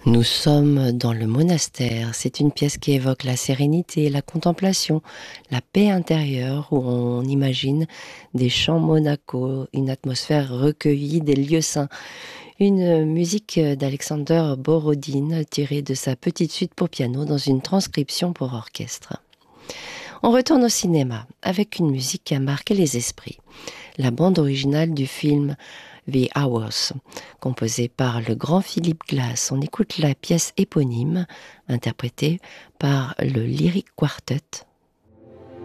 Nous sommes dans le monastère. C'est une pièce qui évoque la sérénité, la contemplation, la paix intérieure, où on imagine des chants monacaux, une atmosphère recueillie, des lieux saints. Une musique d'Alexander Borodine tirée de sa petite suite pour piano dans une transcription pour orchestre. On retourne au cinéma avec une musique qui a marqué les esprits. La bande originale du film The Hours, composée par le grand Philip Glass. On écoute la pièce éponyme, interprétée par le Lyric Quartet